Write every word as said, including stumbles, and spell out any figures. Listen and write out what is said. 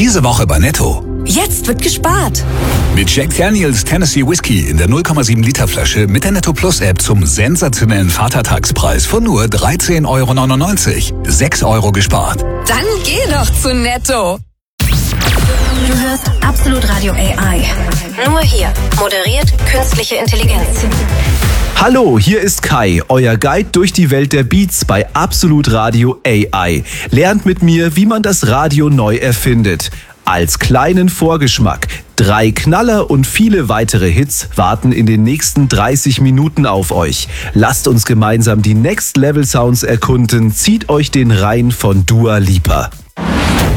Diese Woche bei Netto. Jetzt wird gespart. Mit Jack Daniels Tennessee Whiskey in der null Komma sieben Liter Flasche mit der Netto Plus App zum sensationellen Vatertagspreis von nur dreizehn Euro neunundneunzig. sechs Euro gespart. Dann geh doch zu Netto. Du hörst Absolut Radio A I. Nur hier. Moderiert künstliche Intelligenz. Hallo, hier ist Kai, euer Guide durch die Welt der Beats bei Absolut Radio A I. Lernt mit mir, wie man das Radio neu erfindet. Als kleinen Vorgeschmack, drei Knaller und viele weitere Hits warten in den nächsten dreißig Minuten auf euch. Lasst uns gemeinsam die Next Level Sounds erkunden, zieht euch den Rein von Dua Lipa.